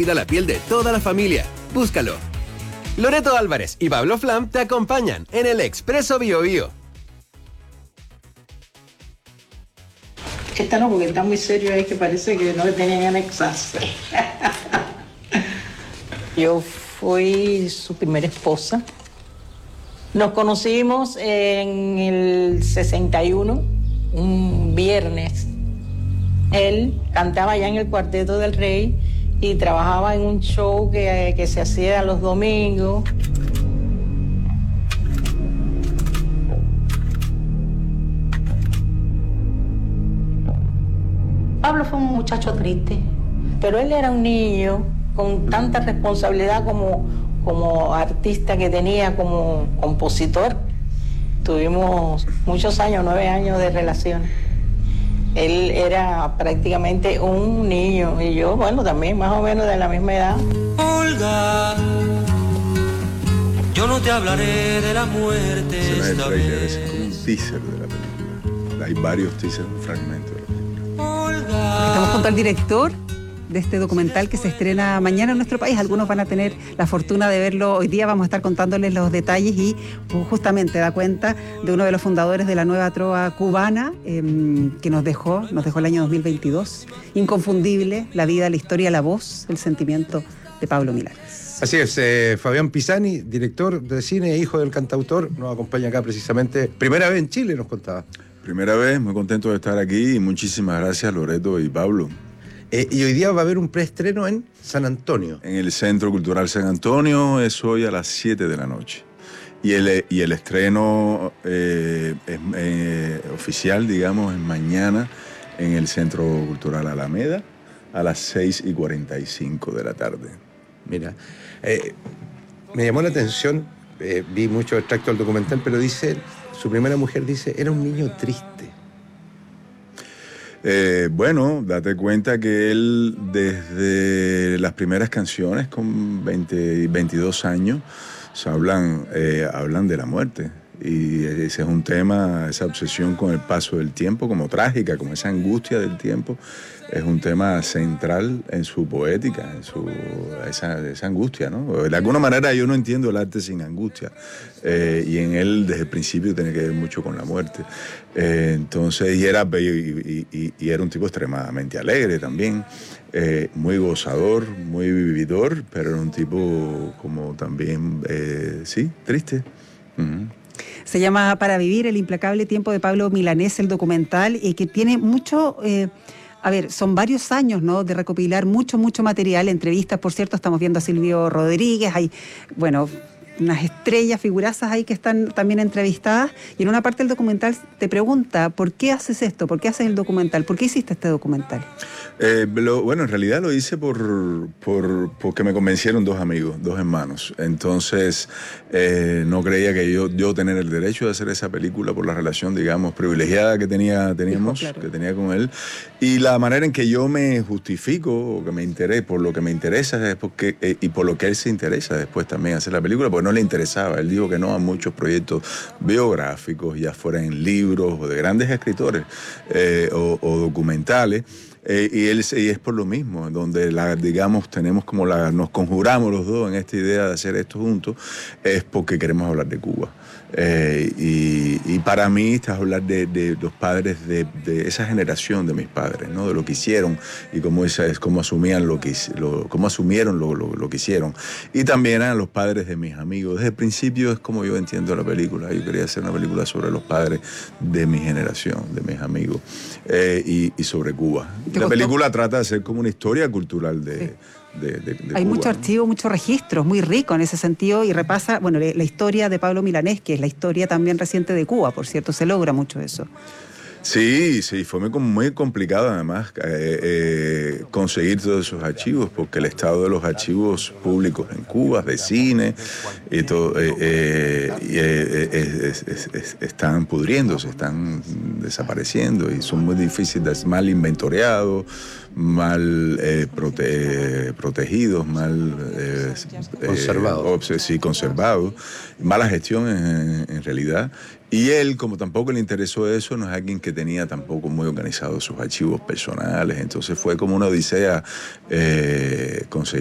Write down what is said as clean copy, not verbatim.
rápida la piel de toda la familia. Búscalo. Loreto Álvarez y Pablo Flam te acompañan en el Expreso Bio Bio. Esta no, porque está muy serio ahí, que parece que no le tenían anexarse. Yo fui su primera esposa. Nos conocimos en el 61, un viernes. Él cantaba ya en el Cuarteto del Rey y trabajaba en un show que se hacía los domingos. Pablo fue un muchacho triste, pero él era un niño con tanta responsabilidad como artista que tenía, como compositor. Tuvimos muchos años, 9 años de relación. Él era prácticamente un niño y yo, bueno, también más o menos de la misma edad. Olga, yo no te hablaré de la muerte. Es como un teaser de la película. Hay varios teasers, un fragmento de la película. Estamos junto al director de este documental que se estrena mañana en nuestro país. Algunos van a tener la fortuna de verlo hoy día. Vamos a estar contándoles los detalles y justamente da cuenta de uno de los fundadores de la nueva trova cubana que nos dejó el año 2022. Inconfundible, la vida, la historia, la voz, el sentimiento de Pablo Milanés. Así es, Fabián Pisani, director de cine, hijo del cantautor, nos acompaña acá precisamente. Primera vez en Chile, nos contaba. Primera vez, muy contento de estar aquí y muchísimas gracias Loreto y Pablo. Y hoy día va a haber un preestreno en San Antonio. En el Centro Cultural San Antonio es hoy a las 7 de la noche. Y el estreno oficial, digamos, es mañana en el Centro Cultural Alameda a las 6:45 de la tarde. Mira, me llamó la atención, vi muchos extractos del documental, pero dice, su primera mujer dice, era un niño triste. Bueno, date cuenta que él desde las primeras canciones con 20 y 22 años hablan de la muerte. Y ese es un tema, esa obsesión con el paso del tiempo, como trágica, como esa angustia del tiempo, es un tema central en su poética, esa angustia, ¿no? De alguna manera yo no entiendo el arte sin angustia. Y en él desde el principio tiene que ver mucho con la muerte. Entonces, y era un tipo extremadamente alegre también, muy gozador, muy vividor, pero era un tipo como también, sí, triste. Uh-huh. Se llama Para vivir, el implacable tiempo de Pablo Milanés, el documental, que tiene mucho... son varios años, ¿no?, de recopilar mucho material, entrevistas, por cierto, estamos viendo a Silvio Rodríguez, hay, bueno, unas estrellas, figurazas ahí que están también entrevistadas, y en una parte del documental te pregunta, ¿por qué haces esto? ¿Por qué haces el documental? ¿Por qué hiciste este documental? Bueno, en realidad lo hice porque me convencieron dos amigos, dos hermanos. Entonces, no creía que yo tener el derecho de hacer esa película por la relación, digamos, privilegiada que teníamos, claro, que tenía con él. Y la manera en que yo me justifico, o que me interese, por lo que me interesa es porque, y por lo que él se interesa después también hacer la película, porque no le interesaba. Él dijo que no a muchos proyectos biográficos, ya fueran en libros o de grandes escritores o documentales. Y es por lo mismo, donde digamos tenemos como nos conjuramos los dos en esta idea de hacer esto juntos, es porque queremos hablar de Cuba. Y para mí es hablar de los padres, de esa generación de mis padres, ¿no? De lo que hicieron y cómo asumían cómo asumieron lo que hicieron. Y también a los padres de mis amigos. Desde el principio es como yo entiendo la película. Yo quería hacer una película sobre los padres de mi generación, de mis amigos, y sobre Cuba. La película trata de ser como una historia cultural de Hay Cuba, mucho archivo, muchos registros, muy rico en ese sentido, y repasa, bueno, la historia de Pablo Milanés, que es la historia también reciente de Cuba, por cierto, se logra mucho eso. Sí, fue muy complicado además conseguir todos esos archivos, porque el estado de los archivos públicos en Cuba, de cine, y todo, están pudriéndose, están desapareciendo y son muy difíciles, mal inventoriados, mal protegidos, mal conservados, mala gestión en realidad. Y él, como tampoco le interesó eso, no es alguien que tenía tampoco muy organizado sus archivos personales, entonces fue como una odisea conseguir